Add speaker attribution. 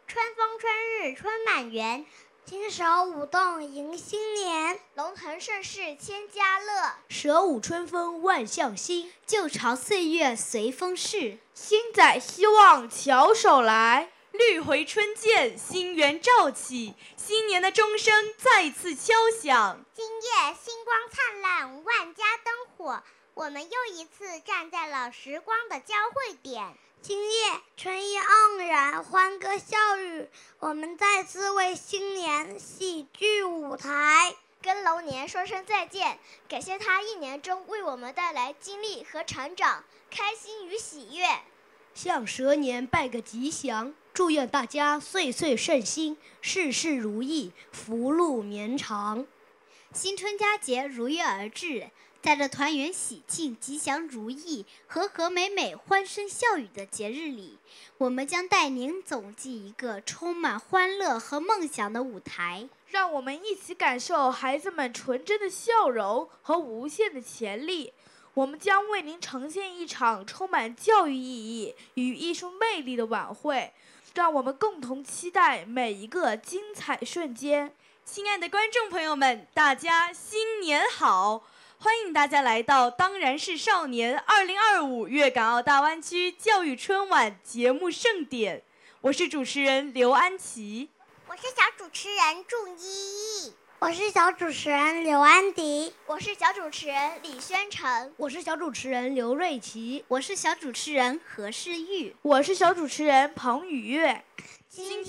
Speaker 1: 春风春日春满园，
Speaker 2: 金蛇舞动迎新年，
Speaker 1: 龙腾盛世千家乐，
Speaker 3: 蛇舞春风万象新，
Speaker 4: 旧巢岁月随风逝，
Speaker 5: 新载希望翘首来，
Speaker 6: 绿回春见新元照起，新年的钟声再次敲响。
Speaker 1: 今夜星光灿烂，万家灯火，我们又一次站在了时光的交汇点。
Speaker 2: 今夜春意盎然，欢歌笑语，我们再次为新年喜聚舞台，
Speaker 1: 跟龙年说声再见，感谢他一年中为我们带来经历和成长，开心与喜悦。
Speaker 3: 向蛇年拜个吉祥，祝愿大家岁岁顺心，事事如意，福禄绵长。
Speaker 4: 新春佳节如约而至，在这团圆喜庆、吉祥如意、和和美美、欢声笑语的节日里，我们将带您走进一个充满欢乐和梦想的舞台。
Speaker 5: 让我们一起感受孩子们纯真的笑容和无限的潜力。我们将为您呈现一场充满教育意义与艺术魅力的晚会，让我们共同期待每一个精彩瞬间。
Speaker 6: 亲爱的观众朋友们，大家新年好！欢迎大家来到当然是少年2025粤港澳大湾区教育春晚节目盛典，我是主持人刘安琪，
Speaker 1: 我是小主持人祝依依，
Speaker 2: 我是小主持人刘安迪，
Speaker 1: 我是小主持人李宣成，
Speaker 3: 我是小主持人刘瑞琪，
Speaker 4: 我是小主持人何世玉，
Speaker 5: 我是小主持人彭雨月。
Speaker 1: 今